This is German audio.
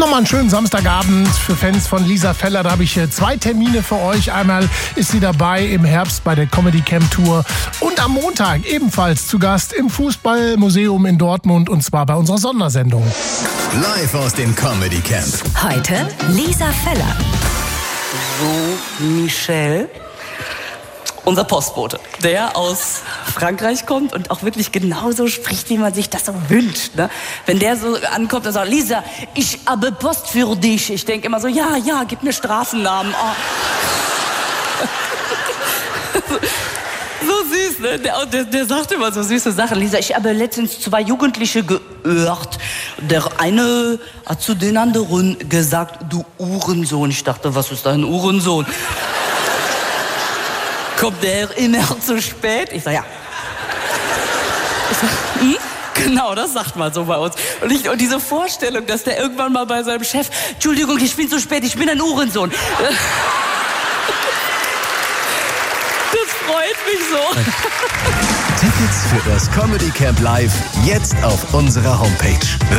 Nochmal einen schönen Samstagabend für Fans von Lisa Feller. Da habe ich 2 Termine für euch. Einmal ist sie dabei im Herbst bei der Comedy Camp Tour und am Montag ebenfalls zu Gast im Fußballmuseum in Dortmund, und zwar bei unserer Sondersendung. Live aus dem Comedy Camp. Heute Lisa Feller. So, Michel, unser Postbote, der aus Frankreich kommt und auch wirklich genauso spricht, wie man sich das so wünscht. Ne? Wenn der so ankommt und sagt, Lisa, ich habe Post für dich. Ich denke immer so, ja, gib mir Straßennamen. Oh. So süß, ne? Der sagt immer so süße Sachen. Lisa, ich habe letztens 2 Jugendliche gehört. Der eine hat zu den anderen gesagt, du Uhrensohn. Ich dachte, was ist ein Uhrensohn? Kommt der immer zu spät? Ich sag, ja. Ich sag, genau, das sagt man so bei uns. Und diese Vorstellung, dass der irgendwann mal bei seinem Chef, Entschuldigung, ich bin zu spät, ich bin ein Uhrensohn. Das freut mich so. Tickets für das Comedy Camp Live jetzt auf unserer Homepage